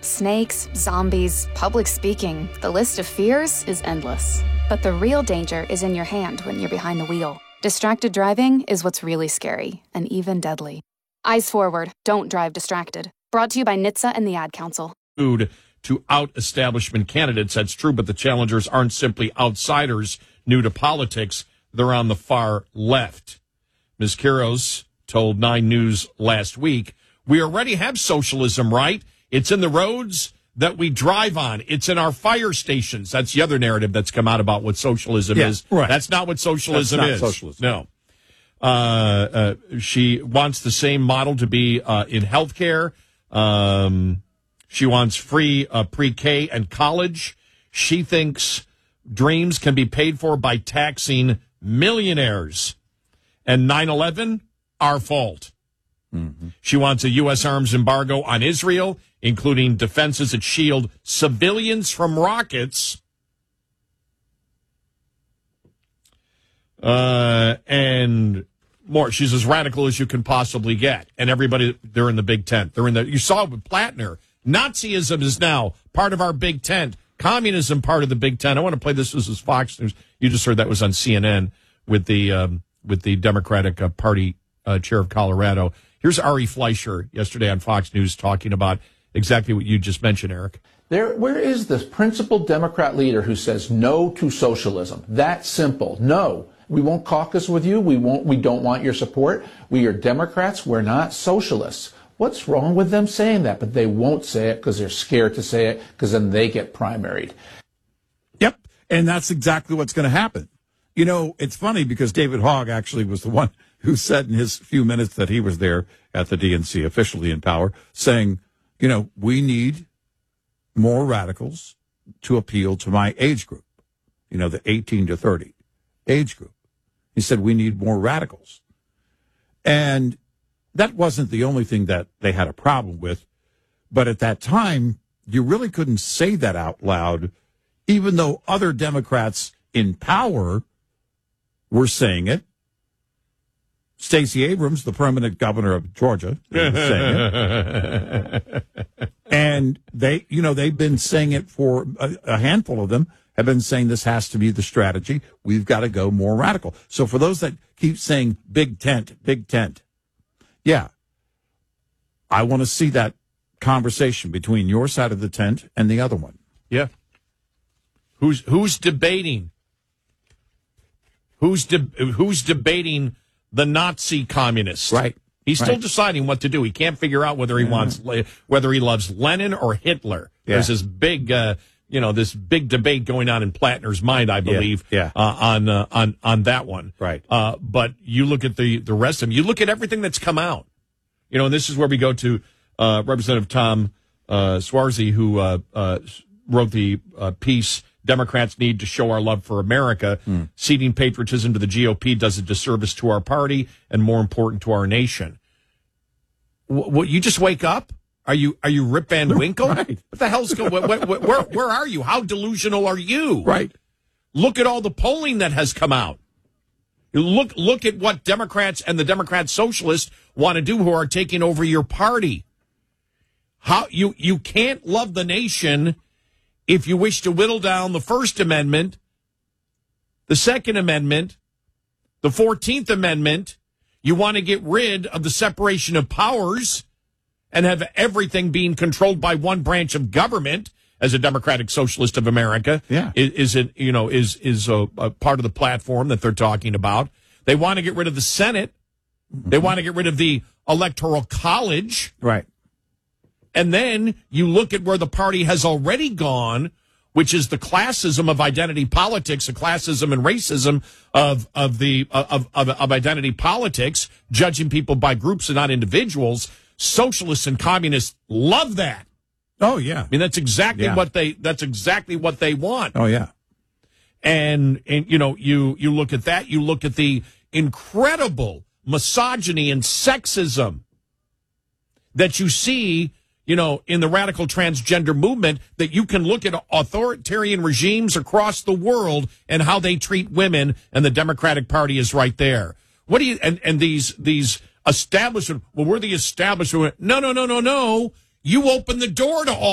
Snakes, zombies, public speaking. The list of fears is endless. But the real danger is in your hand when you're behind the wheel. Distracted driving is what's really scary and even deadly. Eyes forward. Don't drive distracted. Brought to you by NHTSA and the Ad Council. To out-establishment candidates, that's true, but the challengers aren't simply outsiders new to politics. They're on the far left. Ms. Quiroz told 9 News last week, we already have socialism, right? It's in the roads that we drive on. It's in our fire stations. That's the other narrative that's come out about what socialism is. Right. That's not what socialism is. Socialism. No. She wants the same model to be in healthcare. She wants free pre-K and college. She thinks dreams can be paid for by taxing millionaires. And 9/11, our fault. Mm-hmm. She wants a U.S. arms embargo on Israel, including defenses that shield civilians from rockets. And more. She's as radical as you can possibly get. And everybody, they're in the big tent. You saw it with Plattner. Nazism is now part of our big tent. Communism part of the big tent. I want to play this. This is Fox News. You just heard that was on CNN with the Democratic Party chair of Colorado. Here's Ari Fleischer yesterday on Fox News talking about exactly what you just mentioned, Eric. Where is this principled Democrat leader who says no to socialism? That simple. No. We won't caucus with you. We don't want your support. We are Democrats. We're not socialists. What's wrong with them saying that? But they won't say it because they're scared to say it because then they get primaried. Yep. And that's exactly what's going to happen. You know, it's funny because David Hogg actually was the one who said in his few minutes that he was there at the DNC, officially in power, saying, you know, we need more radicals to appeal to my age group, you know, the 18 to 30 age group. He said, we need more radicals. And that wasn't the only thing that they had a problem with. But at that time, you really couldn't say that out loud, even though other Democrats in power were saying it. Stacey Abrams, the permanent governor of Georgia, is saying it. And they've been saying it for a handful of them have been saying this has to be the strategy. We've got to go more radical. So for those that keep saying big tent, yeah, I want to see that conversation between your side of the tent and the other one. Yeah. Who's debating? Who's debating the Nazi communists? Right. He's still deciding what to do. He can't figure out whether he loves Lenin or Hitler. Yeah. There's this big, this big debate going on in Plattner's mind, I believe, on that one. Right. But you look at the rest of them. You look at everything that's come out. You know, and this is where we go to Representative Tom Suozzi, who wrote the piece, Democrats need to show our love for America. Ceding patriotism to the GOP does a disservice to our party and, more important, to our nation. What, you just wake up? Are you Rip Van Winkle? Right. What the hell's going? Where are you? How delusional are you? Right. Look at all the polling that has come out. Look at what Democrats and the Democrat socialists want to do, who are taking over your party. How you can't love the nation if you wish to whittle down the First Amendment, the Second Amendment, the 14th Amendment. You want to get rid of the separation of powers and have everything being controlled by one branch of government. As a Democratic Socialist of America, is a part of the platform that they're talking about. They want to get rid of the Senate. They want to get rid of the Electoral College. Right. And then you look at where the party has already gone, which is the classism of identity politics, the classism and racism of identity politics, judging people by groups and not individuals. Socialists and communists love that. Oh yeah. I mean, that's exactly what they want. Oh yeah. And you look at that, you look at the incredible misogyny and sexism that you see, in the radical transgender movement, that you can look at authoritarian regimes across the world and how they treat women, and the Democratic Party is right there. What do you, and these establishment, well, we're the establishment. No. You open the door to all